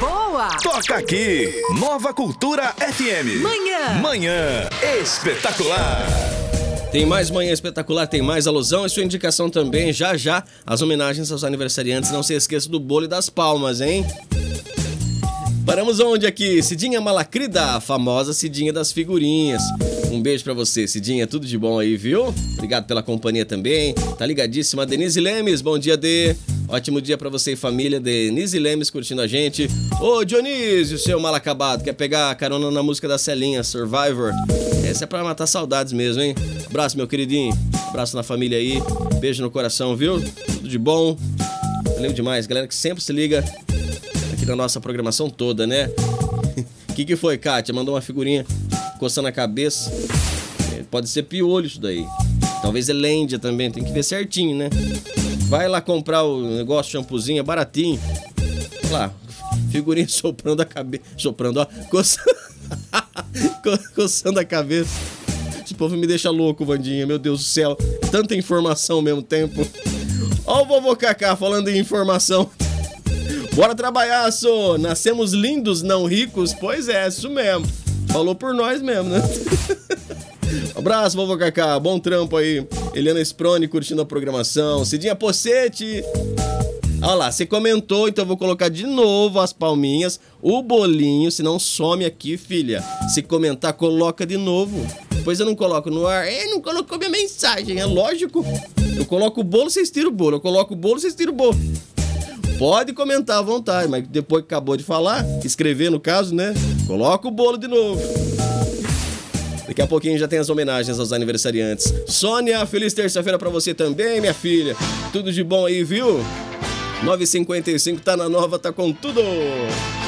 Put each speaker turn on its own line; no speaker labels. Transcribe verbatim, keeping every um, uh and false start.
boa.
Toca aqui, Nova Cultura F M.
Manhã.
Manhã espetacular.
Tem mais Manhã Espetacular, tem mais alusão e sua indicação também, já já, as homenagens aos aniversariantes. Não se esqueça do bolo e das palmas, hein? Paramos onde aqui? Cidinha Malacrida, a famosa Cidinha das figurinhas. Um beijo pra você, Cidinha, tudo de bom aí, viu? Obrigado pela companhia também. Tá ligadíssima, Denise Lemes, bom dia, Dê. Ótimo dia pra você e família, Denise Lemes curtindo a gente. Ô, Dionísio, seu mal acabado, quer pegar carona na música da Celinha, Survivor? Essa é pra matar saudades mesmo, hein? Abraço, meu queridinho. Abraço na família aí. Beijo no coração, viu? Tudo de bom. Valeu demais, galera que sempre se liga aqui na nossa programação toda, né? O que que foi, Kátia? Mandou uma figurinha coçando a cabeça. Pode ser piolho isso daí. Talvez é lêndia também, tem que ver certinho, né? Vai lá comprar o negócio, shampoozinho, é baratinho. Olha lá, figurinha soprando a cabeça. Soprando, ó. Coçando, coçando a cabeça. Esse povo me deixa louco, Vandinha. Meu Deus do céu. Tanta informação ao mesmo tempo. Ó o vovô Cacá falando em informação. Bora trabalhar, sô. Nascemos lindos, não ricos? Pois é, isso mesmo. Falou por nós mesmo, né? Abraço, vovô Cacá. Bom trampo aí. Eliana Sproni curtindo a programação. Cidinha Possete. Olha lá, você comentou, então eu vou colocar de novo as palminhas, o bolinho, senão some aqui, filha. Se comentar, coloca de novo. Depois eu não coloco no ar. É, não colocou minha mensagem, é lógico. Eu coloco o bolo, vocês tiram o bolo. Eu coloco o bolo, vocês tiram o bolo. Pode comentar à vontade, mas depois que acabou de falar, escrever no caso, né? Coloca o bolo de novo. Daqui a pouquinho já tem as homenagens aos aniversariantes. Sônia, feliz terça-feira pra você também, minha filha. Tudo de bom aí, viu? nove e cinquenta e cinco, tá na nova, tá com tudo.